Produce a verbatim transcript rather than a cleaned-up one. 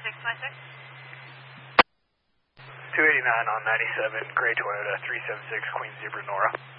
six twenty-six. two eighty-nine on ninety-seven, Gray Toyota, three seven six, Queen Zebra, Nora.